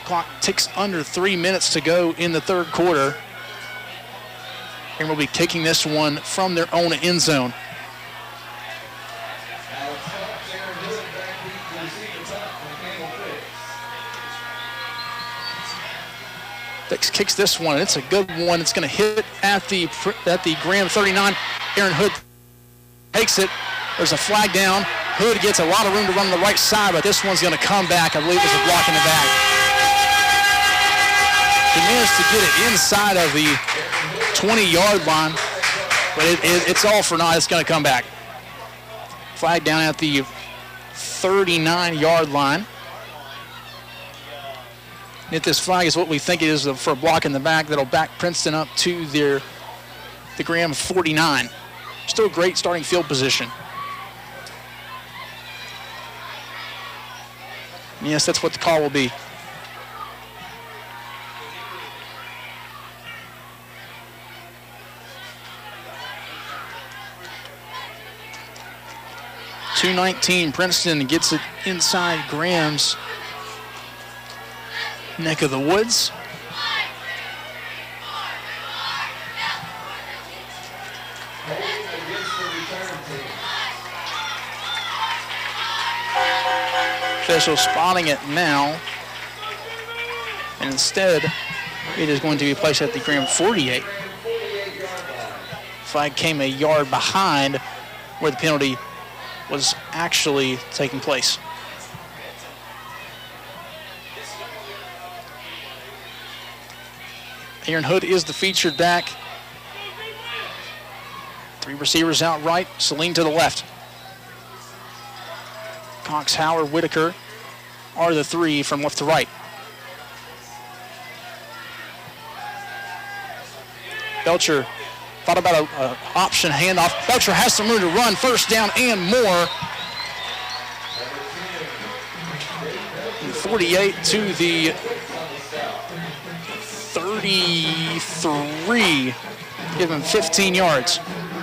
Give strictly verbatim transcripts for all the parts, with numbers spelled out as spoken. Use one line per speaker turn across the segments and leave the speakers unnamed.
Clock ticks under three minutes to go in the third quarter. And we'll be kicking this one from their own end zone. Fix kicks this one. It's a good one. It's going to hit at the at the Graham thirty-nine. Aaron Hood takes it. There's a flag down. Hood gets a lot of room to run on the right side, but this one's going to come back. I believe there's a block in the back. He managed to get it inside of the twenty-yard line, but it, it, it's all for naught. It's going to come back. Flag down at the thirty-nine-yard line. If this flag is what we think it is for a block in the back, that'll back Princeton up to their the Graham forty-nine. Still a great starting field position. And yes, that's what the call will be. two nineteen, Princeton gets it inside Graham's neck of the woods. Official spotting it now, and instead it is going to be placed at the Graham forty-eight. Flag came a yard behind where the penalty was actually taking place. Aaron Hood is the featured back. Three receivers out right, Saline to the left. Cox, Howard, Whitaker are the three from left to right. Belcher thought about an option handoff. Belcher has some room to run, first down and more. forty-eight to the thirty-three, give him fifteen yards.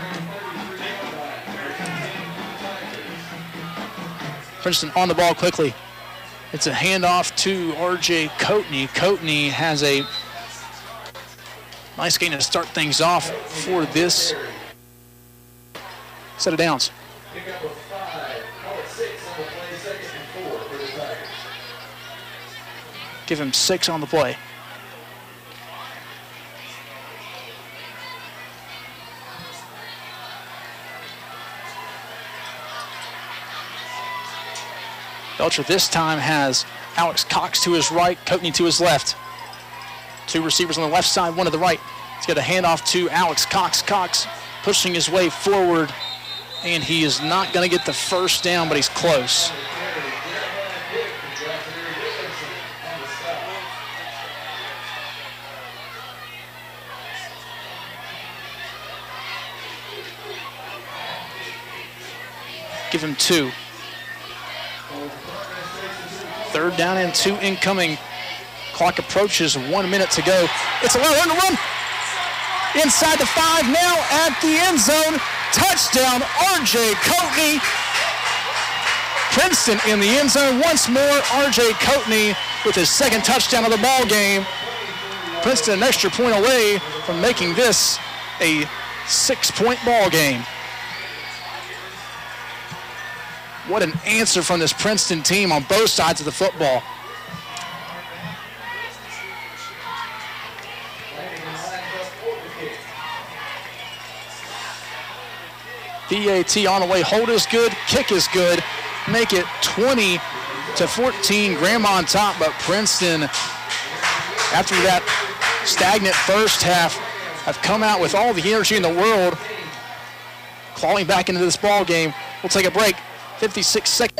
Princeton on the ball quickly. It's a handoff to R J Coatney. Coatney has a nice gain to start things off for this set of downs. Give him six on the play. Belcher this time has Alex Cox to his right, Coatney to his left. Two receivers on the left side, one to the right. He's got a handoff to Alex Cox. Cox pushing his way forward, and he is not going to get the first down, but he's close. Give him two. Third down and two incoming. Clock approaches one minute to go. It's a long run to run. Inside the five now at the end zone. Touchdown, R J Coatney. Princeton in the end zone once more. R J Coatney with his second touchdown of the ball game. Princeton an extra point away from making this a six-point ball game. What an answer from this Princeton team on both sides of the football. P A T on the way. Hold is good. Kick is good. Make it twenty to fourteen. Graham on top, but Princeton, after that stagnant first half, have come out with all the energy in the world, clawing back into this ball game. We'll take a break. fifty-six seconds.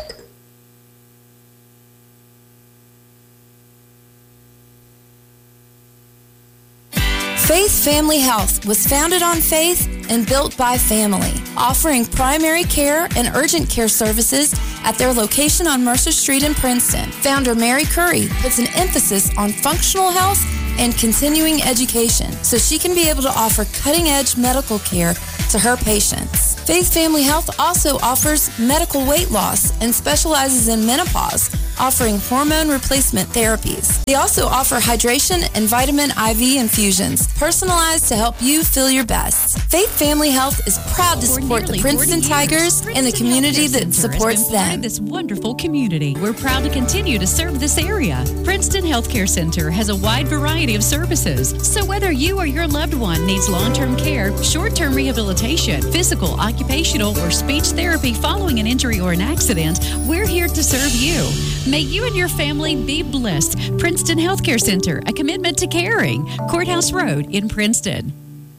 Faith Family Health was founded on faith and built by family, offering primary care and urgent care services at their location on Mercer Street in Princeton. Founder Mary Curry puts an emphasis on functional health and continuing education so she can be able to offer cutting-edge medical care to her patients. Faith Family Health also offers medical weight loss and specializes in menopause, offering hormone replacement therapies. They also offer hydration and vitamin I V infusions, personalized to help you feel your best. Faith Family Health is proud to support the Princeton Tigers and the community that supports them.
This wonderful community. We're proud to continue to serve this area. Princeton Healthcare Center has a wide variety of services. So whether you or your loved one needs long-term care, short-term rehabilitation, physical, occupational, or speech therapy following an injury or an accident, we're here to serve you. May you and your family be blessed. Princeton Healthcare Center, a commitment to caring. Courthouse Road in Princeton.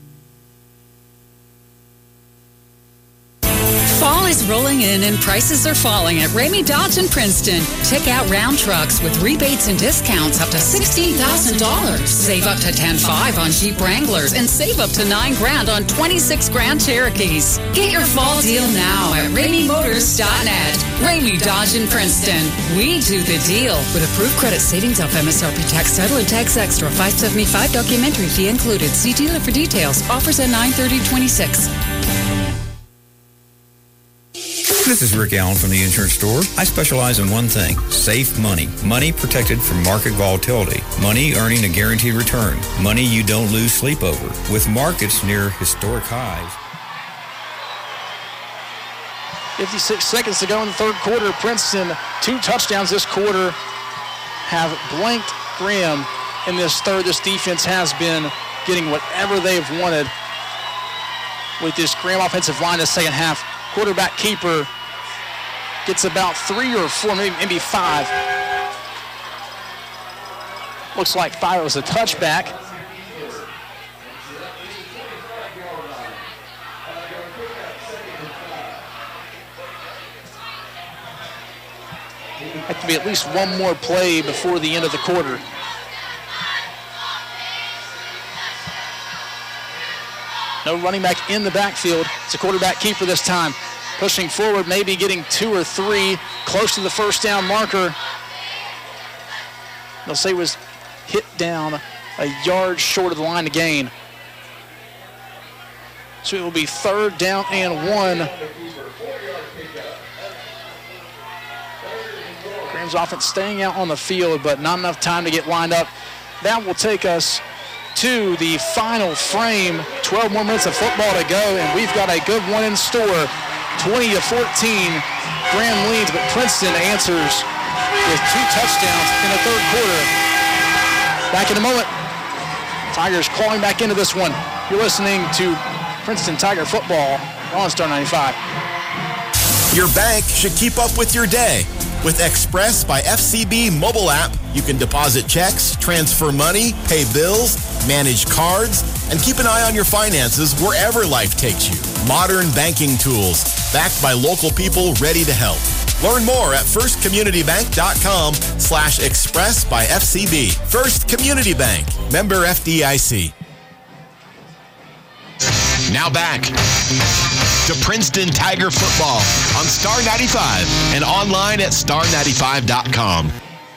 Fall is rolling in and prices are falling at Ramey Dodge in Princeton. Check out round trucks with rebates and discounts up to sixteen thousand dollars. Save up to ten thousand five hundred dollars on Jeep Wranglers and save up to nine grand on twenty-six Grand Cherokees. Get your fall deal now at Ramey Motors dot net. Ramey Dodge in Princeton. We do the deal. With approved credit savings off M S R P tax title and tax extra. five seventy-five documentary fee included. See dealer for details. Offers at nine thirty twenty-six.
This is Rick Allen from the Insurance Store. I specialize in one thing, safe money. Money protected from market volatility. Money earning a guaranteed return. Money you don't lose sleep over. With markets near historic highs.
fifty-six seconds to go in the third quarter. Princeton, two touchdowns this quarter, have blanked Graham in this third. This defense has been getting whatever they've wanted with this Graham offensive line this second half. Quarterback keeper gets about three or four, maybe, maybe five. Looks like five was a touchback. Have to be at least one more play before the end of the quarter. No running back in the backfield. It's a quarterback keeper this time. Pushing forward, maybe getting two or three, close to the first down marker. They'll say was hit down a yard short of the line to gain. So it will be third down and one. Graham's offense staying out on the field, but not enough time to get lined up. That will take us to the final frame. twelve more minutes of football to go, and we've got a good one in store. twenty to fourteen, Graham leads, but Princeton answers with two touchdowns in the third quarter. Back in a moment. Tigers clawing back into this one. You're listening to Princeton Tiger football on Star ninety-five.
Your bank should keep up with your day. With Express by F C B mobile app, you can deposit checks, transfer money, pay bills, manage cards, and keep an eye on your finances wherever life takes you. Modern banking tools, backed by local people ready to help. Learn more at firstcommunitybank.com slash express by F C B. First Community Bank, member F D I C.
Now back to Princeton Tiger football on Star ninety-five and online at star ninety-five dot com.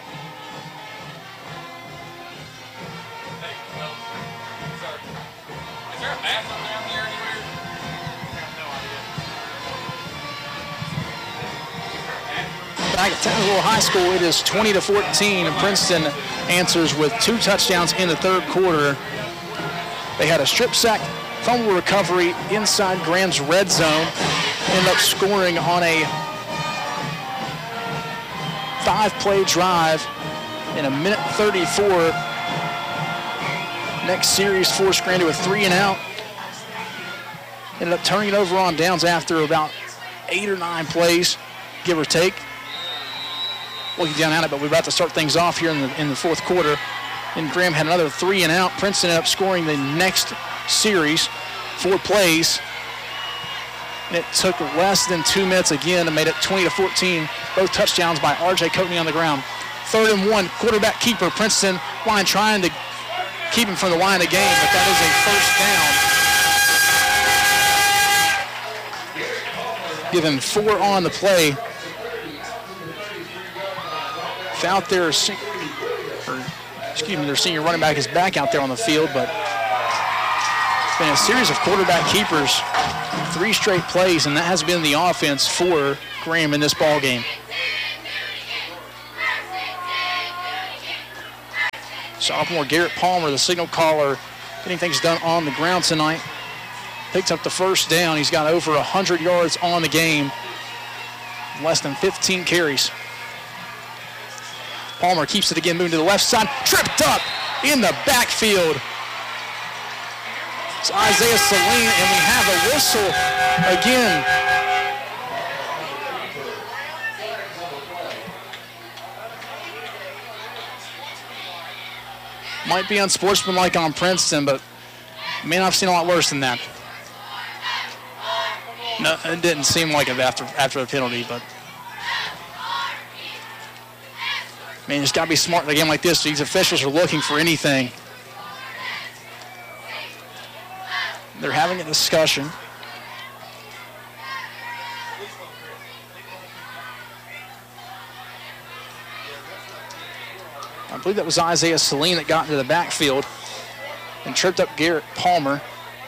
Back at Tazewell High School, it is twenty to fourteen, and Princeton answers with two touchdowns in the third quarter. They had a strip sack, fumble recovery inside Graham's red zone. Ended up scoring on a five-play drive in a minute thirty-four. Next series forced Graham to a three and out. Ended up turning it over on downs after about eight or nine plays, give or take. We'll get down at it, but we're about to start things off here in the, in the fourth quarter. And Graham had another three and out. Princeton ended up scoring the next series, four plays. And it took less than two minutes again and made it twenty to fourteen. Both touchdowns by R J Coatney on the ground. Third and one, quarterback keeper. Princeton line trying to keep him from the line of the game, but that is a first down. Give him four on the play. Out there, or, excuse me, their senior running back is back out there on the field, but it's been a series of quarterback keepers, three straight plays, and that has been the offense for Graham in this ball game. Sophomore Garrett Palmer, the signal caller, getting things done on the ground tonight. Picked up the first down. He's got over one hundred yards on the game. Less than fifteen carries. Palmer keeps it again, moving to the left side. Tripped up in the backfield. It's Isaiah Saline, and we have a whistle again. Might be unsportsmanlike on Princeton, but man, I've seen a lot worse than that. No, it didn't seem like it after after the penalty, but man, it's got to be smart in a game like this. These officials are looking for anything. They're having a discussion. I believe that was Isaiah Saline that got into the backfield and tripped up Garrett Palmer.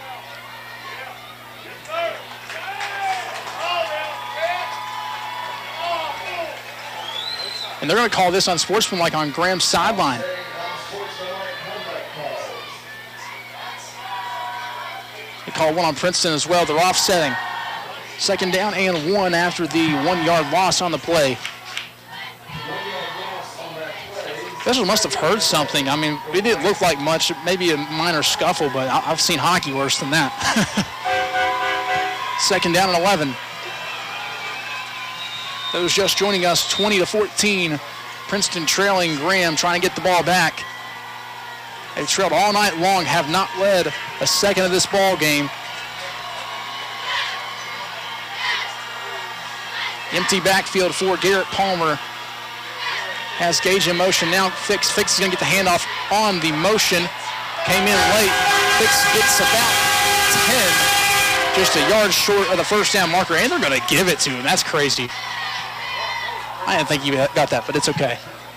And they're going to call this unsportsmanlike on Graham's sideline. They call one on Princeton as well. They're offsetting. Second down and one after the one-yard loss on the play. Officials must have heard something. I mean, it didn't look like much, maybe a minor scuffle, but I've seen hockey worse than that. Second down and eleven. Those just joining us, twenty to fourteen. Princeton trailing Graham, trying to get the ball back. They've trailed all night long, have not led a second of this ball game. Empty backfield for Garrett Palmer. Has Gage in motion now. Fix, Fix is going to get the handoff on the motion. Came in late. Fix gets about ten. Just a yard short of the first down marker, and they're going to give it to him. That's crazy. I didn't think you got that, but it's okay.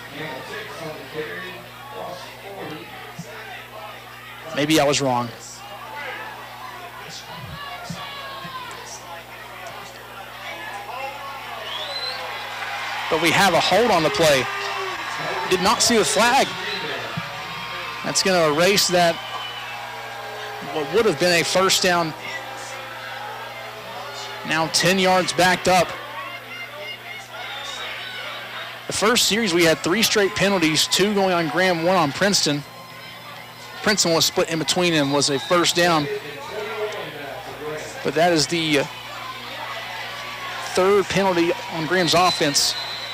Maybe I was wrong. But we have a hold on the play. Did not see the flag. That's going to erase that, what would have been a first down. Now ten yards backed up. The first series we had three straight penalties, two going on Graham, one on Princeton. Princeton was split in between them, was a first down. But that is the third penalty on Graham's offense.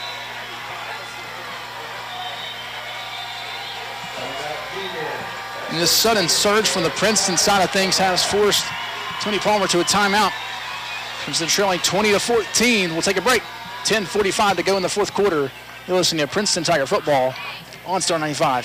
And this sudden surge from the Princeton side of things has forced Tony Palmer to a timeout. Princeton trailing twenty to fourteen. We'll take a break. ten forty-five to go in the fourth quarter. You're listening to Princeton Tiger Football on Star ninety-five.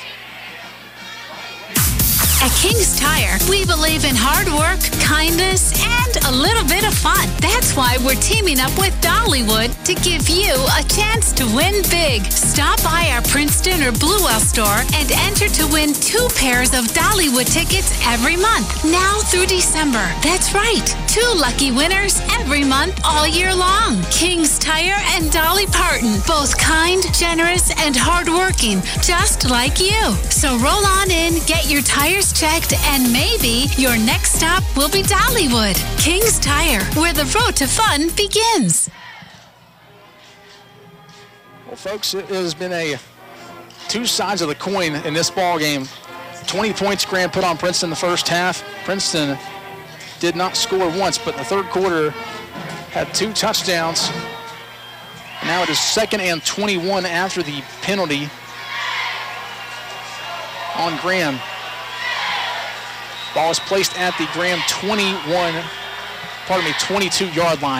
At King's Tire, we believe in hard work, kindness, and a little bit of fun. That's why we're teaming up with Dollywood to give you a chance to win big. Stop by our Princeton or Bluewell store and enter to win two pairs of Dollywood tickets every month, now through December. That's right, two lucky winners every month all year long. King's Tire and Dolly Parton, both kind, generous, and hardworking, just like you. So roll on in, get your tires checked, and maybe your next stop will be Dollywood. King's Tire, where the road to fun begins.
Well, folks, it has been a two sides of the coin in this ball game. twenty points Graham put on Princeton the first half. Princeton did not score once, but the third quarter had two touchdowns. Now it is second and twenty-one after the penalty on Graham. Ball is placed at the Graham twenty-one, pardon me, twenty-two yard line.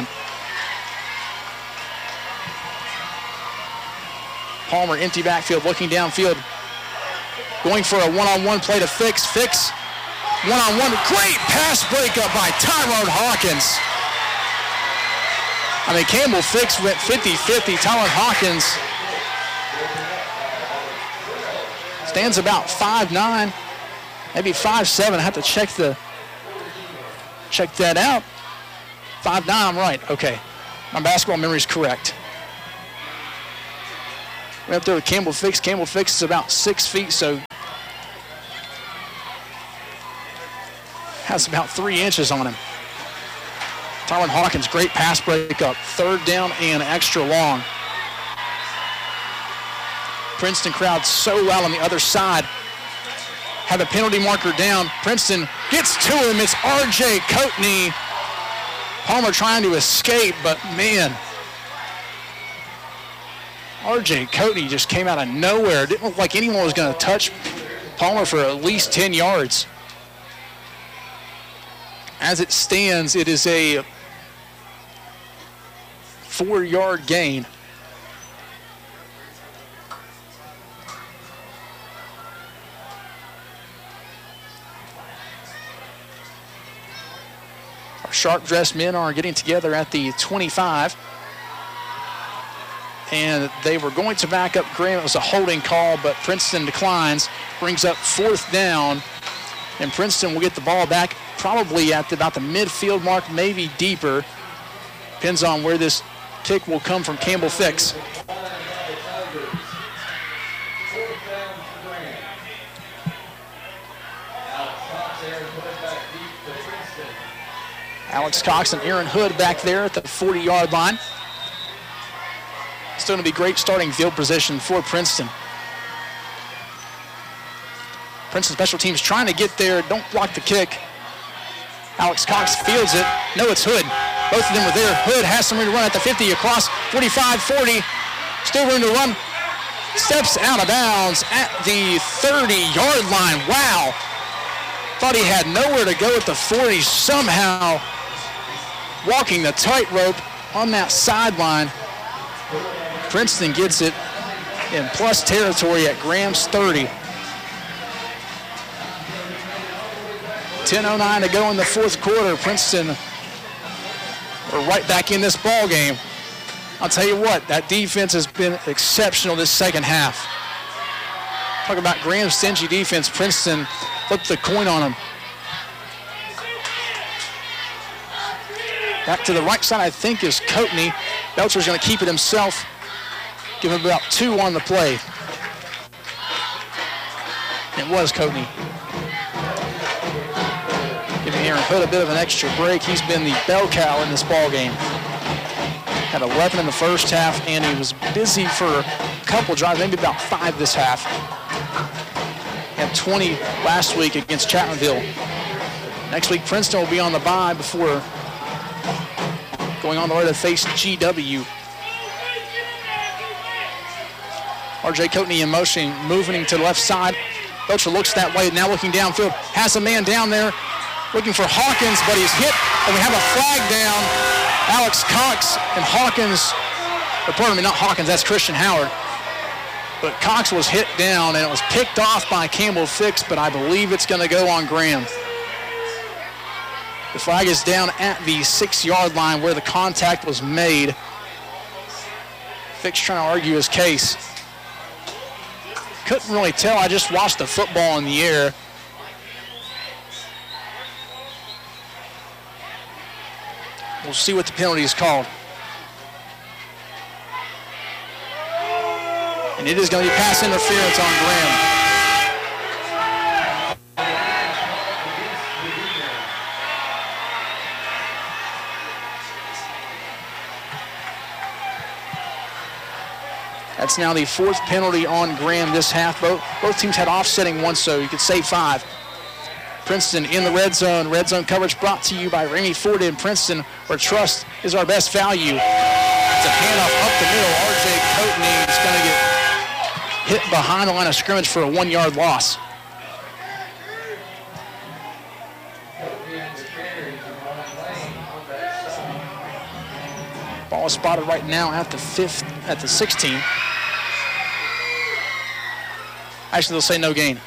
Palmer, empty backfield, looking downfield. Going for a one-on-one play to Fix. Fix, one-on-one, great pass breakup by Tyrone Hawkins. I mean, Campbell Fix went fifty-fifty. Tyrone Hawkins stands about five nine. Maybe five seven. I have to check the check that out. five nine, I'm right. Okay. My basketball memory is correct. We're up there with Campbell Fix. Campbell Fix is about six feet, so has about three inches on him. Tyron Hawkins, great pass breakup. Third down and extra long. Princeton crowd so loud on the other side. Have a penalty marker down. Princeton gets to him. It's R J Coatney. Palmer trying to escape, but man, R J Coatney just came out of nowhere. Didn't look like anyone was going to touch Palmer for at least ten yards. As it stands, it is a four-yard gain. Our sharp-dressed men are getting together at the twenty-five. And they were going to back up Graham. It was a holding call, but Princeton declines. Brings up fourth down. And Princeton will get the ball back probably at the, about the midfield mark, maybe deeper. Depends on where this kick will come from Campbell Fix. Alex Cox and Aaron Hood back there at the forty-yard line. Still going to be great starting field position for Princeton. Princeton special teams trying to get there. Don't block the kick. Alex Cox fields it. No, it's Hood. Both of them are there. Hood has some room to run at the fifty, across forty-five, forty. Still room to run. Steps out of bounds at the thirty-yard line. Wow. Thought he had nowhere to go at the forty. Somehow walking the tightrope on that sideline. Princeton gets it in plus territory at Graham's thirty. ten oh nine to go in the fourth quarter. Princeton are right back in this ball game. I'll tell you what, that defense has been exceptional this second half. Talk about Graham's stingy defense. Princeton flipped the coin on them. Back to the right side, I think, is Coatney. Belcher's going to keep it himself. Give him about two on the play. It was Coatney. Giving Aaron Hood a bit of an extra break. He's been the bell cow in this ball game. Had eleven in the first half, and he was busy for a couple drives, maybe about five this half. Had twenty last week against Chapmanville. Next week, Princeton will be on the bye before going on the road to face G W. R J Coatney in motion, moving to the left side. Belcher looks that way, now looking downfield. Has a man down there, looking for Hawkins, but he's hit, and we have a flag down. Alex Cox and Hawkins, or pardon me, not Hawkins, that's Christian Howard. But Cox was hit down, and it was picked off by Campbell Fix, but I believe it's going to go on Graham. The flag is down at the six-yard line where the contact was made. Fix trying to argue his case. Couldn't really tell. I just watched the football in the air. We'll see what the penalty is called. And it is going to be pass interference on Graham. That's now the fourth penalty on Graham this half. Both, both teams had offsetting one, so you could say five. Princeton in the red zone. Red zone coverage brought to you by Ramey Ford in Princeton, where trust is our best value. It's a handoff up the middle. R J Coatney is going to get hit behind the line of scrimmage for a one-yard loss. Ball is spotted right now at the fifth, at the sixteen. Actually, they'll say no gain.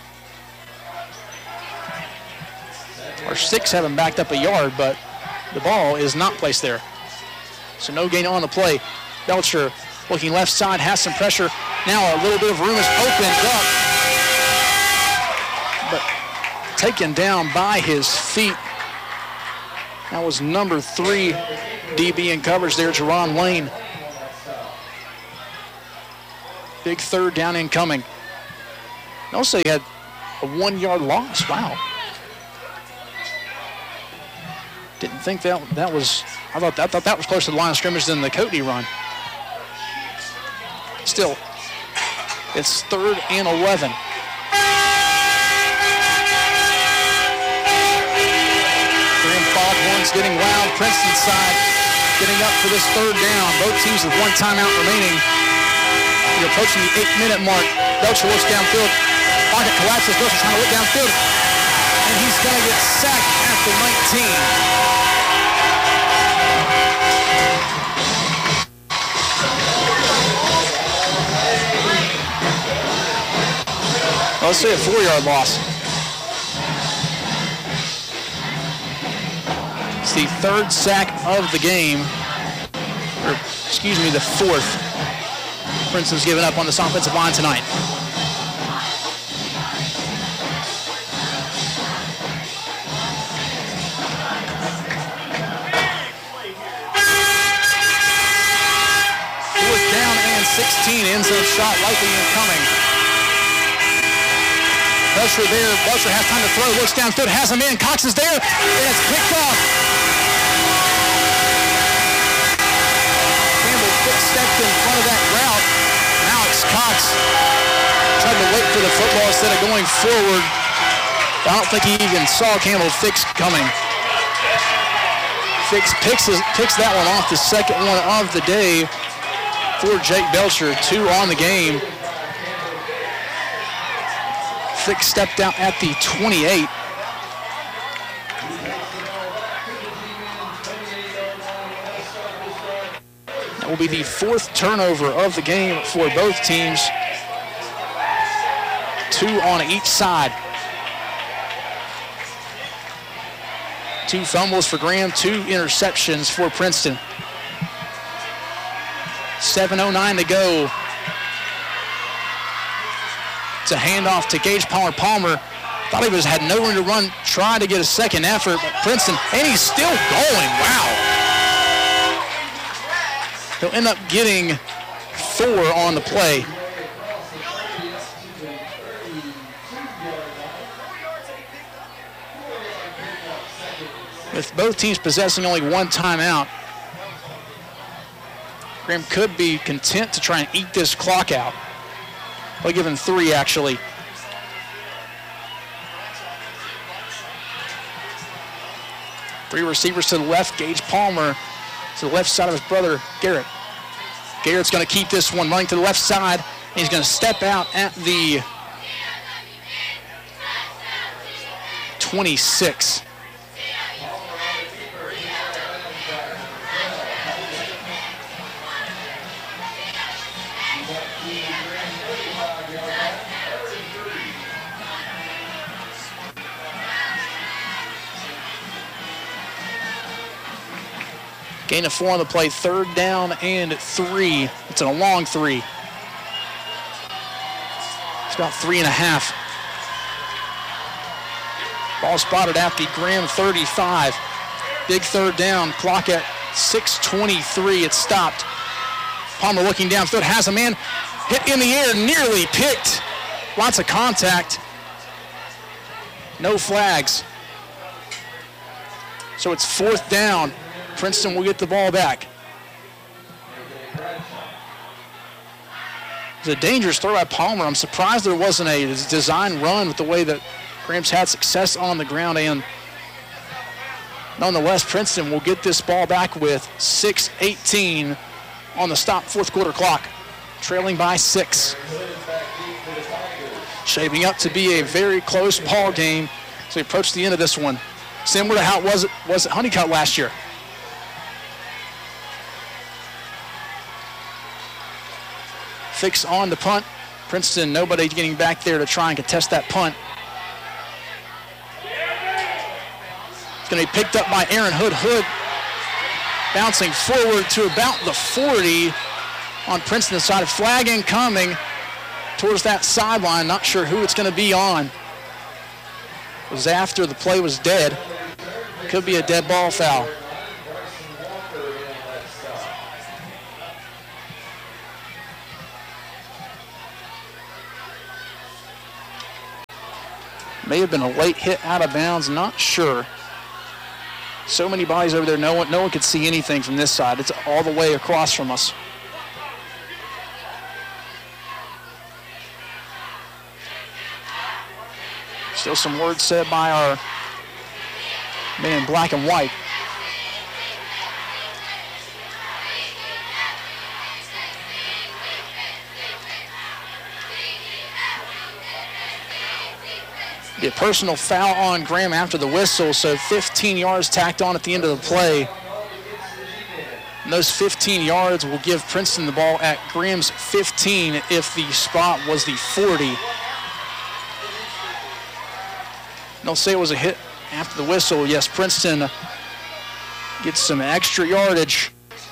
Our six have him backed up a yard, but the ball is not placed there. So no gain on the play. Belcher looking left side, has some pressure. Now a little bit of room is opened up, but taken down by his feet. That was number three D B in coverage there, Jerron Lane. Big third down incoming. Also, he had a one-yard loss. Wow. Didn't think that that was, I thought, I thought that was closer to the line of scrimmage than the Coatney run. Still, it's third and eleven. Graham Foghorns getting loud. Princeton side getting up for this third down. Both teams with one timeout remaining. You're approaching the eight-minute mark. Belcher looks downfield. Pocket collapses. Belcher trying to look downfield. And he's going to get sacked at the nineteen. Well, let's say a four-yard loss. It's the third sack of the game. Or, excuse me, the fourth. Princeton's given up on this offensive line tonight. Fourth down and sixteen. End zone shot likely incoming. Belcher there. Belcher has time to throw. Looks downfield. Has a man. Cox is there. And it's picked off. Campbell quick stepped in front of that route. Alex Cox tried to wait for the football instead of going forward. I don't think he even saw Campbell Fix coming. Fix picks, his, picks that one off, the second one of the day for Jake Belcher. Two on the game. Fix stepped out at the twenty-eight. That will be the fourth turnover of the game for both teams. Two on each side. Two fumbles for Graham, two interceptions for Princeton. seven oh nine to go. It's a handoff to Gage Palmer. Palmer thought he was had nowhere to run, tried to get a second effort, but Princeton, and he's still going. Wow. He'll end up getting four on the play. With both teams possessing only one timeout, Graham could be content to try and eat this clock out. They'll give him three, actually. Three receivers to the left. Gage Palmer to the left side of his brother, Garrett. Garrett's going to keep this one running to the left side. And he's going to step out at the twenty-six. Gain of four on the play, third down and three. It's a long three. It's about three and a half. Ball spotted at the Graham thirty-five. Big third down, clock at six twenty-three. It's stopped. Palmer looking downfield, has a man hit in the air, nearly picked. Lots of contact. No flags. So it's fourth down. Princeton will get the ball back. It's a dangerous throw by Palmer. I'm surprised there wasn't a design run with the way that Graham's had success on the ground. And nonetheless, Princeton will get this ball back with six eighteen on the stop fourth quarter clock, trailing by six. Shaping up to be a very close ball game as we approach the end of this one. Similar to how it was at, was at Honeycutt last year. Fix on the punt. Princeton, nobody getting back there to try and contest that punt. It's going to be picked up by Aaron Hood. Hood bouncing forward to about the forty on Princeton's side. Flag incoming towards that sideline. Not sure who it's going to be on. It was after the play was dead. Could be a dead ball foul. May have been a late hit out of bounds, not sure. So many bodies over there, no one, no one could see anything from this side. It's all the way across from us. Still some words said by our man in black and white. A personal foul on Graham after the whistle, so fifteen yards tacked on at the end of the play. And those fifteen yards will give Princeton the ball at Graham's fifteen if the spot was the forty. They'll say it was a hit after the whistle. Yes, Princeton gets some extra yardage.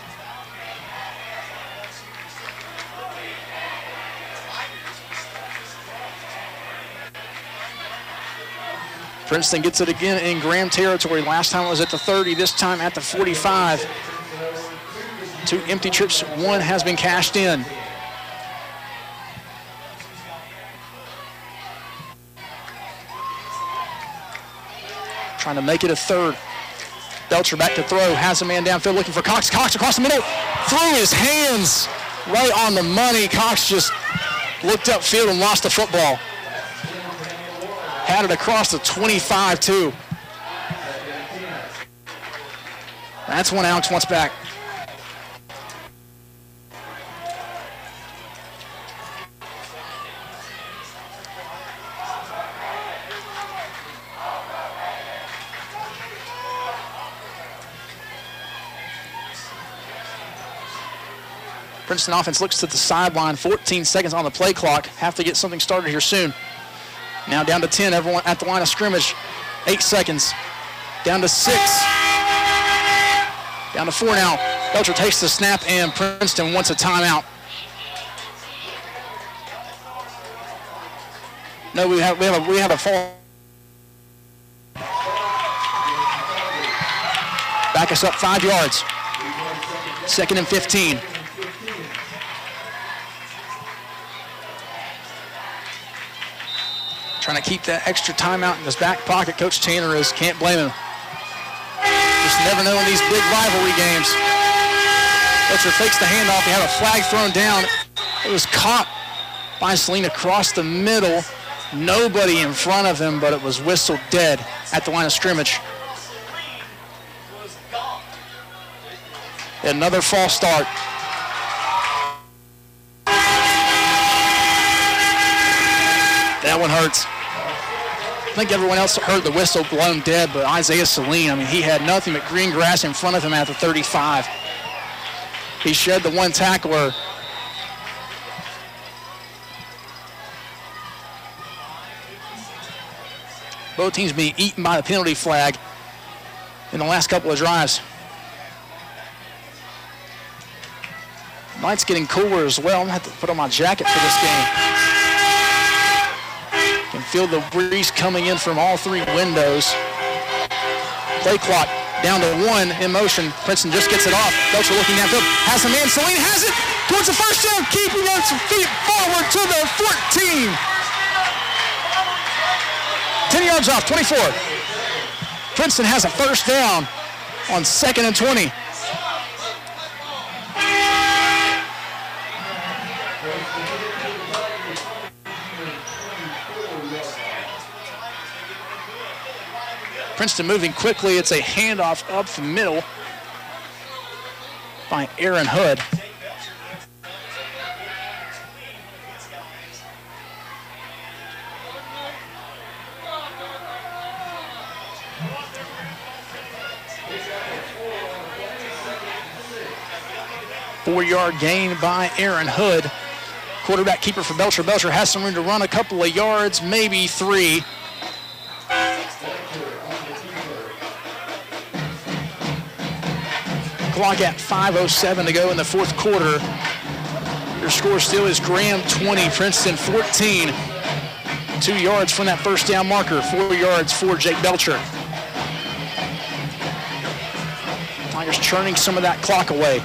Princeton gets it again in Graham territory. Last time it was at the thirty, this time at the forty-five. Two empty trips, one has been cashed in. Trying to make it a third. Belcher back to throw, has a man downfield looking for Cox. Cox across the middle, threw his hands right on the money. Cox just looked upfield and lost the football. Had it across the twenty-five, too. That's one Alex wants back. Princeton offense looks to the sideline. fourteen seconds on the play clock. Have to get something started here soon. Now down to ten, everyone at the line of scrimmage. Eight seconds. Down to six. Down to four now. Belcher takes the snap and Princeton wants a timeout. No, we have we have a we have a fall. Back us up five yards. Second and fifteen. Trying to keep that extra timeout in his back pocket. Coach Tanner is, can't blame him. Just never know in these big rivalry games. Belcher fakes the handoff. He had a flag thrown down. It was caught by Saline across the middle. Nobody in front of him, but it was whistled dead at the line of scrimmage. Another false start. That one hurts. I think everyone else heard the whistle blown dead, but Isaiah Saline, I mean, he had nothing but green grass in front of him at the thirty-five. He shed the one tackler. Both teams being eaten by the penalty flag in the last couple of drives. Night's getting cooler as well. I'm going to have to put on my jacket for this game. Can feel the breeze coming in from all three windows. Play clock down to one in motion. Princeton just gets it off. Belcher looking downfield. Has a man. Saline has it towards the first down. Keeping those feet forward to the fourteen. ten yards off, twenty-four. Princeton has a first down on second and twenty. Princeton moving quickly. It's a handoff up the middle by Aaron Hood. Four-yard gain by Aaron Hood. Quarterback keeper for Belcher. Belcher has some room to run a couple of yards, maybe three. Clock at five oh seven to go in the fourth quarter. Your score still is Graham twenty, Princeton fourteen. Two yards from that first down marker, four yards for Jake Belcher. Tigers churning some of that clock away.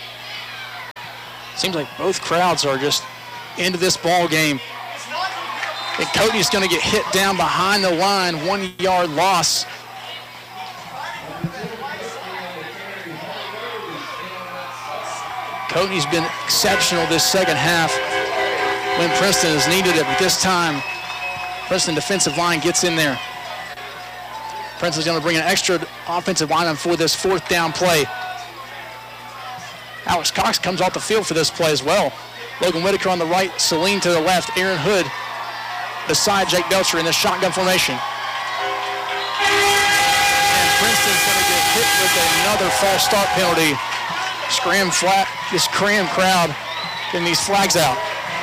Seems like both crowds are just into this ball game. And Cody's going to get hit down behind the line, one-yard loss. Cody's been exceptional this second half when Princeton has needed it, but this time Princeton defensive line gets in there. Princeton's going to bring an extra offensive lineman for this fourth down play. Alex Cox comes off the field for this play as well. Logan Whitaker on the right, Celine to the left, Aaron Hood beside Jake Belcher in the shotgun formation. And Princeton's going to get hit with another false start penalty. Scram flat, this cram crowd getting these flags out.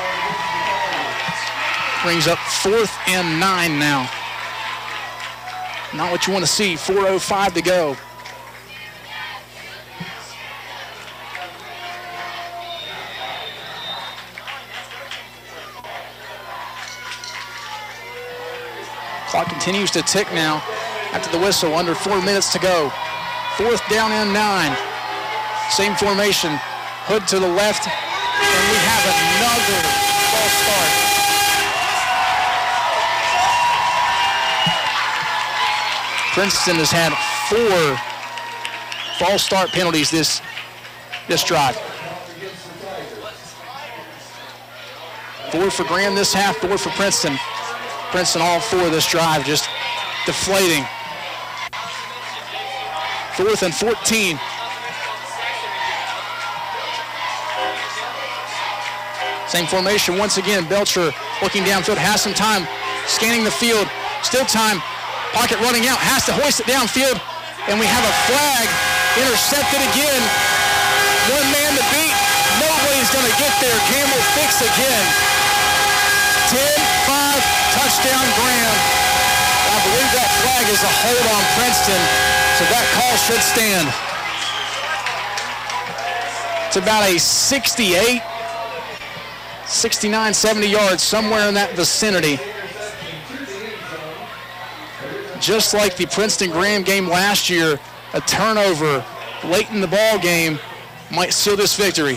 Brings up fourth and nine now. Not what you want to see, four oh five to go. Clock continues to tick now after the whistle, under four minutes to go. Fourth down and nine. Same formation, Hood to the left, and we have another false start. Princeton has had four false start penalties this, this drive. Four for Graham this half, four for Princeton. Princeton all four this drive, just deflating. Fourth and fourteen. Same formation once again. Belcher looking downfield, has some time, scanning the field, still time. Pocket running out, has to hoist it downfield, and we have a flag intercepted again. One man to beat, nobody's gonna get there. Campbell Fix again. ten five, touchdown Graham. I believe that flag is a hold on Princeton, so that call should stand. It's about a sixty-eight, sixty-nine, seventy yards, somewhere in that vicinity. Just like the Princeton-Graham game last year, a turnover late in the ball game might seal this victory.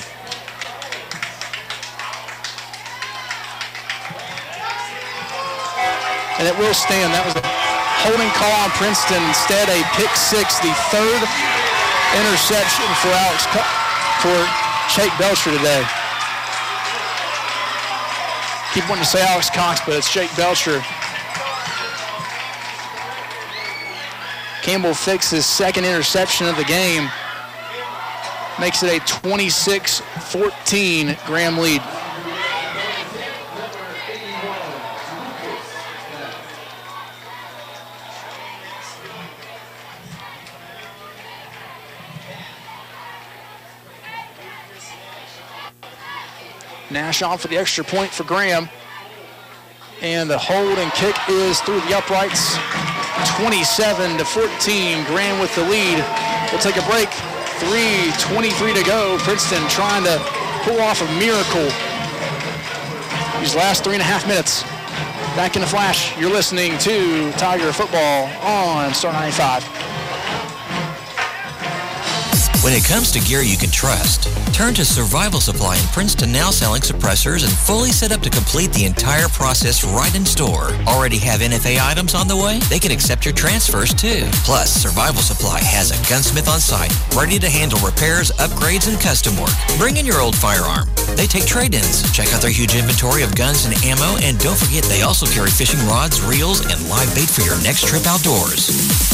And it will stand. That was a holding call on Princeton. Instead, a pick six, the third interception for Alex Co- for Jake Belcher today. Keep wanting to say Alex Cox, but it's Jake Belcher. Campbell Fix's second interception of the game makes it a twenty-six fourteen Graham lead. Nash on for the extra point for Graham. And the hold and kick is through the uprights. twenty-seven to fourteen, Graham with the lead. We'll take a break. three twenty-three to go. Princeton trying to pull off a miracle these last three and a half minutes. Back in the flash, you're listening to Tiger Football on Star ninety-five.
When it comes to gear you can trust, turn to Survival Supply in Princeton, now selling suppressors and fully set up to complete the entire process right in store. Already have N F A items on the way? They can accept your transfers too. Plus, Survival Supply has a gunsmith on site, ready to handle repairs, upgrades, and custom work. Bring in your old firearm. They take trade-ins. Check out their huge inventory of guns and ammo, and don't forget they also carry fishing rods, reels, and live bait for your next trip outdoors.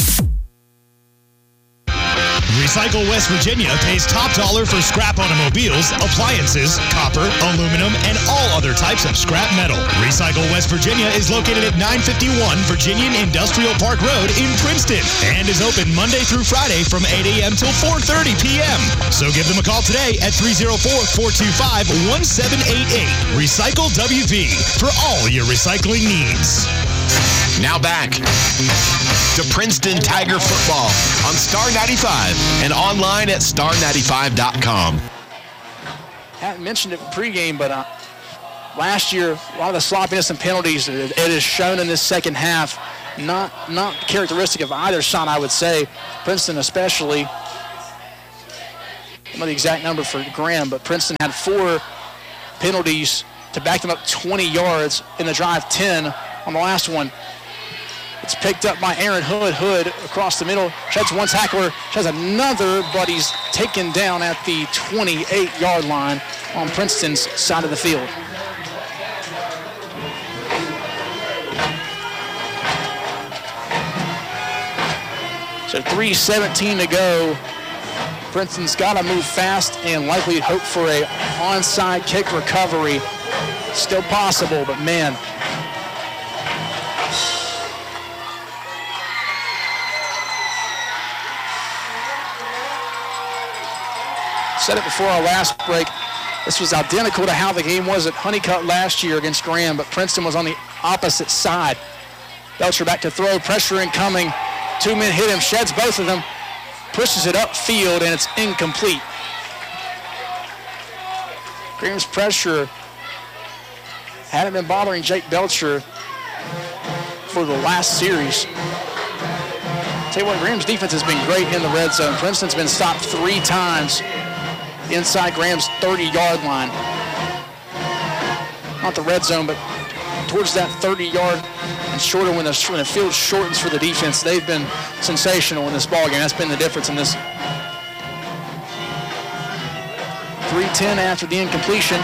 Recycle West Virginia pays top dollar for scrap automobiles, appliances, copper, aluminum, and all other types of scrap metal. Recycle West Virginia is located at nine fifty-one Virginian Industrial Park Road in Princeton and is open Monday through Friday from eight a.m. till four thirty p.m. So give them a call today at three oh four, four two five, one seven eight eight. Recycle W V for all your recycling needs.
Now back to Princeton Tiger Football on Star ninety-five and online at star ninety-five dot com.
Hadn't mentioned it pregame, but uh, last year, a lot of the sloppiness and penalties, it, it is shown in this second half. Not, not characteristic of either side, I would say. Princeton especially. I don't know the exact number for Graham, but Princeton had four penalties to back them up twenty yards in the drive, ten on the last one. It's picked up by Aaron Hood. Hood across the middle, sheds one tackler, sheds another, but he's taken down at the twenty-eight-yard line on Princeton's side of the field. So three seventeen to go. Princeton's got to move fast and likely hope for a onside kick recovery. Still possible, but man. Said it before our last break. This was identical to how the game was at Honeycutt last year against Graham, but Princeton was on the opposite side. Belcher back to throw, pressure incoming. Two men hit him, sheds both of them, pushes it upfield, and it's incomplete. Graham's pressure hadn't been bothering Jake Belcher for the last series. Tell you what, Graham's defense has been great in the red zone. Princeton's been stopped three times inside Graham's thirty-yard line. Not the red zone, but towards that thirty-yard and shorter when the, when the field shortens for the defense. They've been sensational in this ballgame. That's been the difference in this. three ten after the incompletion.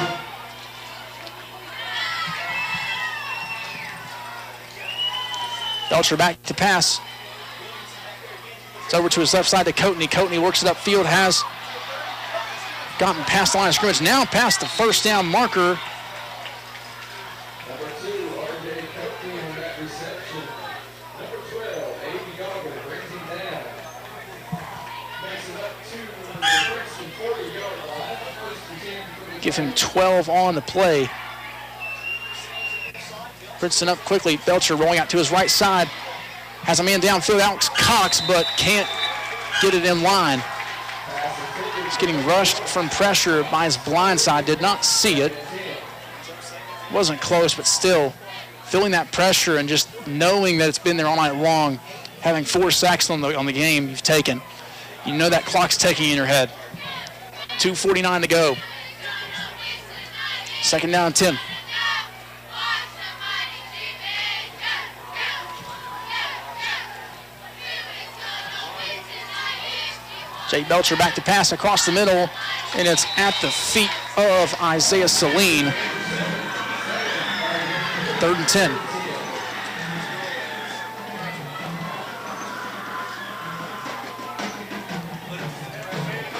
Belcher back to pass. It's over to his left side to Coatney. Coatney works it upfield, has gotten past the line of scrimmage, now past the first down marker.
Number two, R J Coatney on that reception. Number twelve, A B Goggle brings him down. Makes it up to the Princeton forty-yard line. First and ten.
Give him twelve on the play. Princeton up quickly. Belcher rolling out to his right side. Has a man downfield, Alex Cox, but can't get it in line. He's getting rushed from pressure by his blind side. Did not see it. Wasn't close, but still feeling that pressure and just knowing that it's been there all night long, having four sacks on the, on the game you've taken. You know that clock's ticking in your head. two forty-nine to go. Second down and ten. Jake Belcher back to pass across the middle, and it's at the feet of Isaiah Saline. Third and ten.